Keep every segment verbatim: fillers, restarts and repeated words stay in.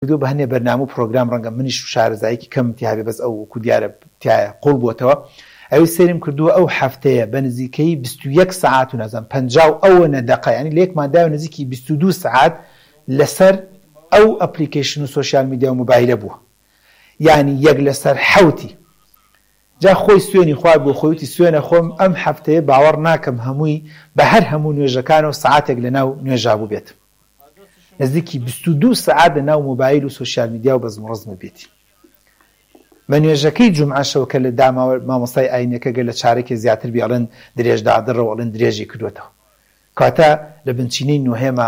دو بە هەنێ بەرنامە و پرۆگرام ڕەنگە منیش و شارەزایەکی کەمتی هەبێ بەس ئەو وەکو دیارە تایە قوڵ بووەتەوە ئەوەی سێرم کردووە ئەو هەفتەیە بە نزیکەی بیست و یەک سەعات و نەزانم پەنجا و ئەوەنە دەقە یعنی لە یەک ماداوە نزیکی بیست و دوو سەعات لەسەر ئەو ئەپلیکیشن و سۆشیال میدیا و مۆبایلە بووە یعنی یەک لەسەر حەوتی جا خۆی سوێنی خوار بۆ خۆیوتی سوێنە خۆم ئەم هەفتەیە باوەڕ ناکەم هەمووی بە هەر هەموو نوێژەکانەوە سەعاتێک لەناو نوێژا بوو بێت نزیکی بیست و دوو سەعات لەناو مۆبایل و سۆشیال میدیا و بەزم ڕزمە بێتی بە نوێژەکەی جومعەشەوە کە لە داماوە مامۆستای ئاینەکە گەل لە چارێکی زیاتر بێڵن درێژدادڕەوە ئەڵێن درێژی کردوێتەوە کاتە لە بنچینەی نوهێمە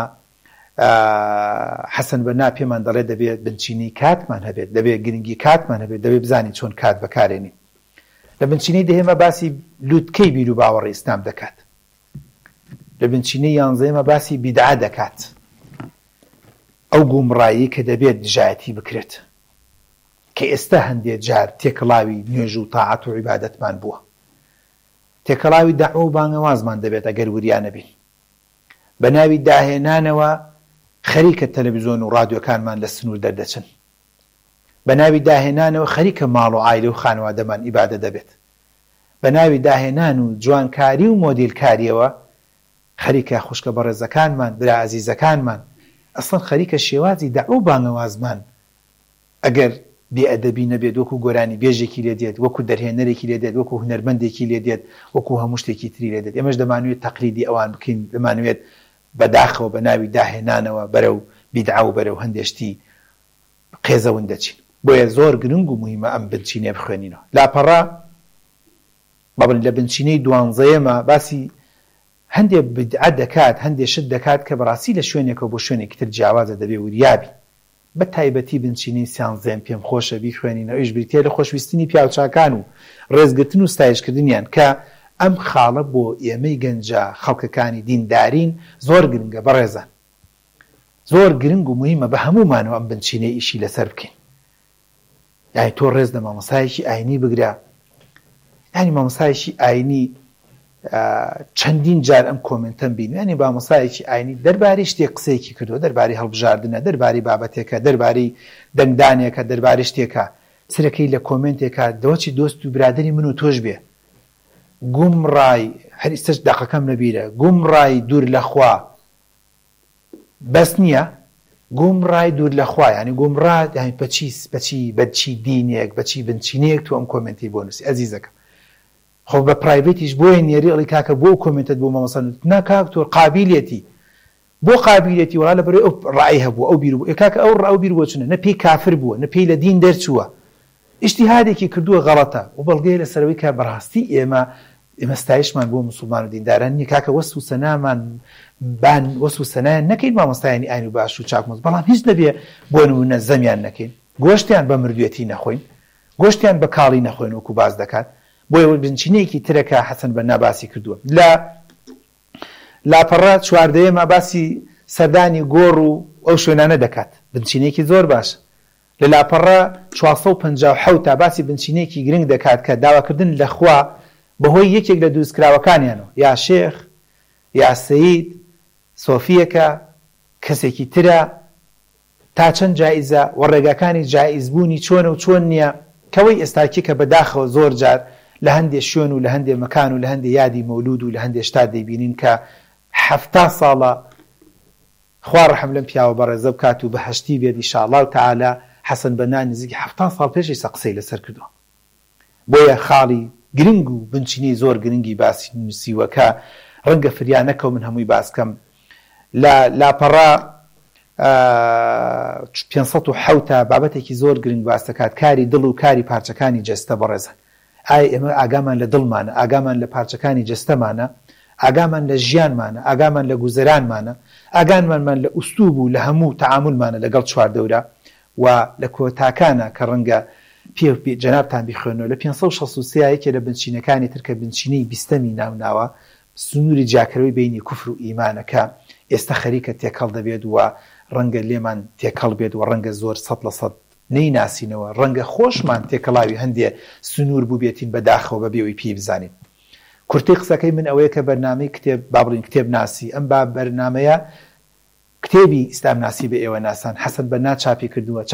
حەسەن بەنا پێمان دەڵێ دەبێت بنچینی کاتمان هەبێت دەبێت گرنگی کاتمان هەبێت دەبێت بزانین چۆن کات بەکارێنی لە بنچینەی دەهێمە باسی لووتکەی بیر و باوەڕی ئیسلام دەکات لە بنچینەی یانزەیەمە باسی بیدعا دەکات ئەو گومڕایی کە دەبێت دژایەتی بکرێت کە ئێستا هەندێک جار تێکەڵاوی نوێژ و تاعەت و عیبادەتمان بووە تێکەڵاوی دەعوە و بانگەوازمان دەبێت ئەگەر وریانە بین بە ناوی داهێنانەوە خەریکە تەلەڤیزۆن و ڕادیۆکانمان لە سنوور دەردەچن بە ناوی داهێنانەوە خەریکە ماڵ و عایلە و خانەوادەمان ئیبادە دەبێت بە ناوی داهێنان و جوانکاری و مۆدیلکاریەوە خەریکە خوشکە بەڕێزەکانمان برا عەزیزەکانمان ئەسڵەن خەریکە شێوازی دەعوە و بانگەوازمان ئەگەر بێئەدەبی نەبێت وەکو گۆرانی بێژێکی لێ دێت وەکو دەرهێنەرێکی لێ دێت وەکو هونەرمەندێکی لێ دێت وەکو هەموو شتێکی تری لێ دێت ئێمەش دەمانوێت تەقلیدی ئەوان بکەین دەمانوێت بەداخەوە بە ناوی داهێنانەوە بەرەو بیدعا و بەرەو هەندێشتی قێزەون دەچین بۆیە زۆر گرنگ و موهیمە ئەم بنچینێ بخوێنینەوە لاپەڕا بەڵێن لە بنچینەی دوانزەیەمە باسی هەندێک بیدعا دەکات هەندێک شت دەکات کە بەڕاستی لە شوێنێکەوە بۆ شوێنێکی تر جیاوازە دەبێ وریابی بە تایبەتی بنچینەی سیانزەیەم پێم خۆشە بیخوێنینەوە ئیش بریتێ لە خۆشویستنی پیاوچاکان و ڕێزگرتن و ستایشکردنیان کە ئەم خاڵە بۆ ئێمەی گەنجە خەڵکەکانی دیندارین زۆر گرنگە بەڕێزان زۆر گرنگ و موهیمە بە هەمومانەوە ئەم بنچینەی ئیشی لەسەر بکەین یعنی تۆ ڕێز لە مامۆستایەکی ئاینی بگرە یعنی مامۆستایەکی ئاینی چەندین جار ئەم کۆمنتەم بین یعنی مامۆستایەکی ئاینی دەربارەی شتێک قسەیەکی کردووە دەربارەی هەڵبژاردنە دەربارەی بابەتێکە دەربارەی دەنگدانێکە دەربارەی شتێکە سرەکەی لە کۆمنتێکە دەوەچی دۆست و برادری من و تۆش بێ گومڕای هەریستش داقەکەم نەبیرە گومڕای دوور لەخوا بەس نییە گومڕای دوور لەخوا ینی گومڕات یانی بەچی بەچی بەچی دینێک بەچی بنچینەیەک تو ئەم کۆمنتی بۆ نووسی ئەزیزەکەم خۆ بە پرایڤێتیش بۆیە نێری ئەڵی کاکە بۆ کۆمنتت بۆ مامۆستا ناکاک تۆ قابیلێتی بۆ قابیلێتی وڵا لە بەرەوەی ئەو ڕای هەبووە ئەو بیر بوو کاکە ئەو ڕاو بیر بۆ چنە نە پێی کافر بووە نە پێی لە دین دەرچووە ئیجتیهادێکی کردووە غەڵەتە و بەڵگەیە لەسەرەوەی کە بەڕاستی ئێمە ئێمە ستایشمان بۆ موسڵمان و دینداران نییە کاکە وەسف و سەنامان بان وەسف و سەنایان نەکەین مامۆستایانی ئاین و باش و چاکمۆز بەڵام هیچ نەبێ بۆ نمونە زەمیان نەکەین گۆشتیان بە مردوێتی نەخۆین گۆشتیان بە کاڵی نەخۆین وەکو باز دەکات بۆیە بنچینەیەکی ترەکە حەسەن بەنا باسی کردووە لە لاپەڕە چواردەیەمە باسی سەردانی گۆڕ و ئەو شوێنانە دەکات بنچینەیەکی زۆر باشە لە لاپەڕە چوارسەد و پەنجا و حەوت تا باسی بنچینەیەکی گرنگ دەکات کە داواکردن لە خوا بەهۆی یەکێک لە دروستکراوەکانیانەوە یا شێخ یا سەید سۆفیەکە کەسێکی ترە تا چەند جائزە و ڕێگاکانی جائزبوونی چۆنە و چۆن نییە کەوەی ئێستاکی کە بەداخەوە زۆر جار لە هەندێک شوێن و لە هەندێک مەکان و لە هەندێک یادی مەولود و لە هەندێک شتا دەیبینین کە حەفتا ساڵە خوا ڕەحم لەم پیاوە بەڕێزە بکات و بەهەشتی بێت ئینشاءالله تەعالا حەسەن بەنا نزیکی حەفتا ساڵ پێشی سە قسەی لەسەر کردووە بۆیە خاڵی گرنگ و بنچینی زۆر گرنگی باسی نووسیوە کە ڕەنگە فریانەکە و من هەمووی باسکەم لە لاپەڕا پێنجسەد و حەوت بابەتێکی زۆر گرنگ باس دەکات کاری دڵ و کاری پارچەکانی جەستە بەڕێزە ئایا ئێمە ئاگامان لە دڵمانە ئاگامان لە پارچەکانی جەستەمانە ئاگامان لە ژیانمانە ئاگامان لە گوزەرانمانە ئاگانمانمان لە ئوستوب و لە هەموو تەعاملمانە لەگەڵ چواردەورە و لە کۆتاکانە کە ڕەنگە پێ جەنابتان بیخوێنەوە لە پێنجسەد و شەست و سێ یەکێ لە بنچینەکانی تر کە بنچینەی بیستەمی ناوناوە سنووری جاکەرەوەی بینی کوفر و ئیمانەکە ئێستا خەریکە تێکەڵ دەبێت و ڕەنگە لێمان تێکەڵ بێت و ڕەنگە زۆر سەد لە سەد نەیناسینەوە ڕەنگە خۆشمان تێکەڵاوی هەندێ سنوور بوو بێتین بەداخەوە بەبێەوەی پێی بزانین کورتی قسەکەی من ئەوەیە کە بەرنامەی کتێب با بڵین کتێب ناسی ئەم با بەرنامەیە کتێبی ئیسلام ناسی بە ئێوە ناسان حەسەن بەنا چاپی کردووە